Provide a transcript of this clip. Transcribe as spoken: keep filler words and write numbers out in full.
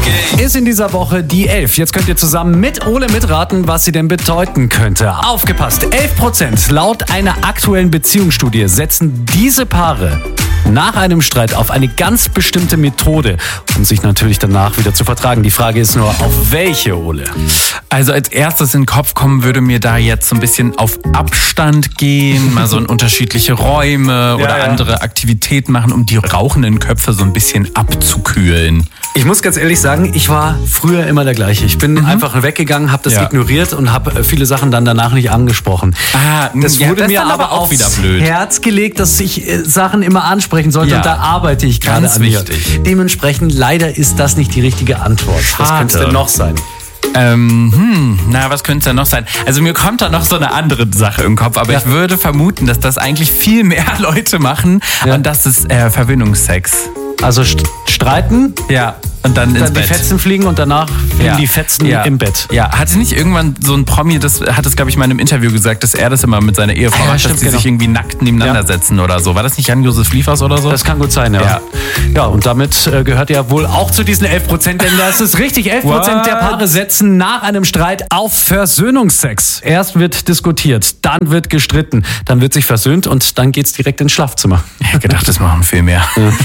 Ist in dieser Woche die elf. Jetzt könnt ihr zusammen mit Ole mitraten, was sie denn bedeuten könnte. Aufgepasst, elf Prozent laut einer aktuellen Beziehungsstudie setzen diese Paare nach einem Streit auf eine ganz bestimmte Methode, um sich natürlich danach wieder zu vertragen. Die Frage ist nur, auf welche, Ole? Also als erstes in den Kopf kommen würde mir da jetzt so ein bisschen auf Abstand gehen, mal so in unterschiedliche Räume oder ja. andere Aktivitäten machen, um die rauchenden Köpfe so ein bisschen abzukühlen. Ich muss ganz ehrlich sagen, ich war früher immer der gleiche. Ich bin mhm. einfach weggegangen, habe das ja. ignoriert und habe viele Sachen dann danach nicht angesprochen. Ah, das ja, wurde das mir aber aber auch aufs wieder blöd. Herz gelegt, dass ich äh, Sachen immer ansprechen sollte Ja. und da arbeite ich gerade Ganz an mir. wichtig. Dementsprechend leider ist das nicht die richtige Antwort. Schade. Was könnte es denn noch sein? Ähm, hm, na, was könnte es denn noch sein? Also mir kommt da noch so eine andere Sache im Kopf, aber Ja. ich würde vermuten, dass das eigentlich viel mehr Leute machen Ja. und das ist äh, Verwöhnungsex. Also st- streiten, Ja, und dann ins dann die Bett. Fetzen fliegen und danach fliegen Ja. die Fetzen ja. im Bett. Ja, hatte nicht irgendwann so ein Promi, das hat es, glaube ich, mal in einem Interview gesagt, dass er das immer mit seiner Ehefrau Ah, ja, macht, stimmt, dass sie genau. sich irgendwie nackt nebeneinander Ja. setzen oder so. War das nicht Jan-Josef Liefers oder so? Das kann gut sein, ja. Ja. Ja, und damit äh, gehört er wohl auch zu diesen elf Prozent, denn das ist richtig. elf Prozent der Paare setzen nach einem Streit auf Versöhnungsex. Erst wird diskutiert, dann wird gestritten, dann wird sich versöhnt und dann geht's direkt ins Schlafzimmer. Ich hab gedacht, das machen viel mehr.